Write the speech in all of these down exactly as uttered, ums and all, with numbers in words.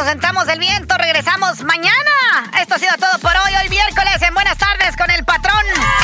nos sentamos el viento, regresamos mañana. Esto ha sido todo por hoy, hoy miércoles en Buenas Tardes con el Patrón.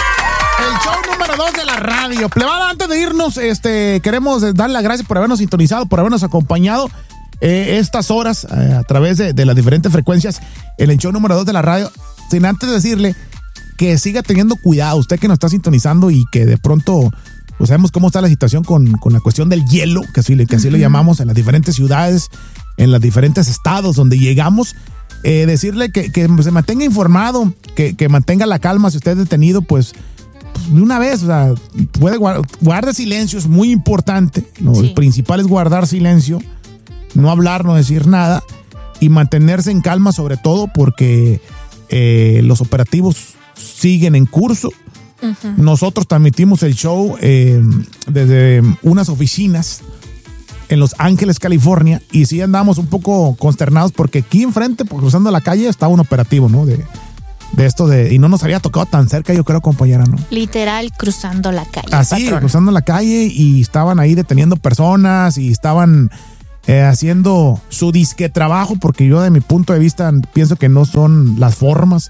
El show número dos de la radio. Plebada, antes de irnos, este, queremos dar las gracias por habernos sintonizado, por habernos acompañado eh, estas horas eh, a través de, de las diferentes frecuencias en el show número dos de la radio. Sin antes decirle que siga teniendo cuidado, usted que nos está sintonizando y que de pronto pues sabemos cómo está la situación con, con la cuestión del hielo, que así, que así uh-huh. lo llamamos, en las diferentes ciudades, en los diferentes estados donde llegamos. Eh, decirle que, que se mantenga informado, que, que mantenga la calma. Si usted es detenido, pues, pues de una vez, o sea, puede guardar, guarde silencio, es muy importante. Lo sí. principal es guardar silencio, no hablar, no decir nada y mantenerse en calma, sobre todo porque eh, los operativos siguen en curso. Uh-huh. Nosotros transmitimos el show eh, desde unas oficinas en Los Ángeles, California, y sí andamos un poco consternados porque aquí enfrente, por cruzando la calle, estaba un operativo, ¿no? De, de esto de... Y no nos había tocado tan cerca, yo creo, compañera, ¿no? Literal, cruzando la calle. Así, patrón. cruzando la calle, y estaban ahí deteniendo personas y estaban eh, haciendo su disque trabajo, porque yo, de mi punto de vista, pienso que no son las formas,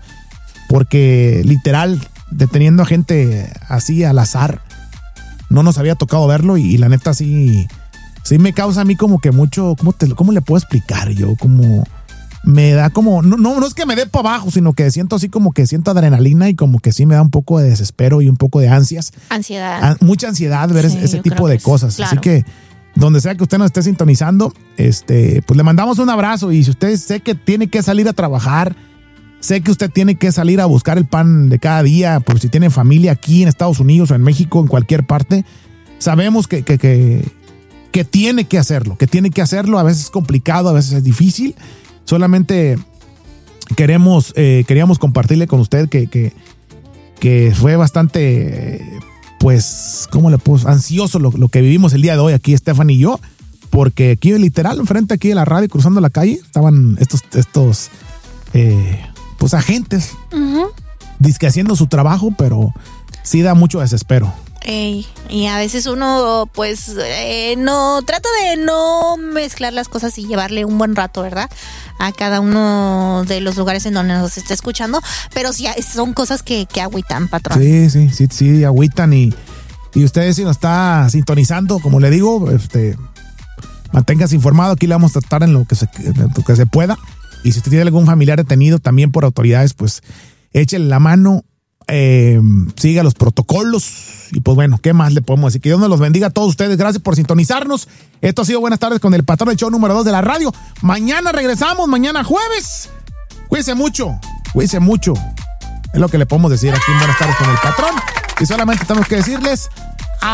porque literal, deteniendo a gente así al azar, no nos había tocado verlo, y, y la neta sí... Sí me causa a mí como que mucho, ¿cómo, te, cómo le puedo explicar yo? Como me da como, no, no, no es que me dé para abajo, sino que siento así como que siento adrenalina y como que sí me da un poco de desespero y un poco de ansias. Ansiedad. A, mucha ansiedad ver sí, ese tipo de cosas. Claro. Así que donde sea que usted nos esté sintonizando, este, pues le mandamos un abrazo, y si usted sé que tiene que salir a trabajar, sé que usted tiene que salir a buscar el pan de cada día, por si tiene familia aquí en Estados Unidos o en México, en cualquier parte, sabemos que, que, que que tiene que hacerlo, que tiene que hacerlo. A veces es complicado, a veces es difícil. Solamente queremos, eh, queríamos compartirle con usted que, que, que fue bastante, eh, pues, ¿cómo le puso? Ansioso lo, lo que vivimos el día de hoy aquí, Stephanie y yo, porque aquí literal, enfrente aquí de la radio, cruzando la calle, estaban estos, estos eh, pues, agentes, uh-huh. dizque haciendo su trabajo, pero sí da mucho desespero. Ey, y a veces uno pues eh, no trata de no mezclar las cosas y llevarle un buen rato, ¿verdad? A cada uno de los lugares en donde nos esté escuchando, pero sí son cosas que, que agüitan, patrón. Sí, sí, sí, sí, agüitan, y, y usted si nos está sintonizando, como le digo, este, manténgase informado. Aquí le vamos a tratar en lo que se, en lo que se pueda, y si usted tiene algún familiar detenido también por autoridades, pues échele la mano. Eh, siga los protocolos, y pues bueno, ¿qué más le podemos decir? Que Dios nos los bendiga a todos ustedes. Gracias por sintonizarnos. Esto ha sido Buenas Tardes con el Patrón, del show número dos de la radio. Mañana regresamos, mañana jueves. Cuídense mucho, cuídense mucho. Es lo que le podemos decir aquí en Buenas Tardes con el Patrón. Y solamente tenemos que decirles